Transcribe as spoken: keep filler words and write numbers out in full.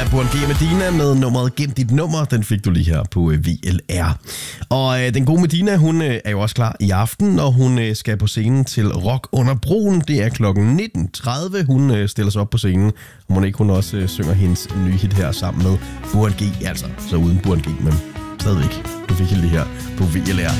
er Burhan G. Medina med nummeret Gem dit nummer. Den fik du lige her på V L R. Og øh, den gode Medina, hun øh, er jo også klar i aften, når hun øh, skal på scenen til Rock under broen. Det er klokken nitten tredive. Hun øh, stiller sig op på scenen. Og må ikke hun også øh, synger hendes nye hit her sammen med Burhan G. Altså, så uden Burhan G, men stadigvæk. Du fik helt det her på V L R.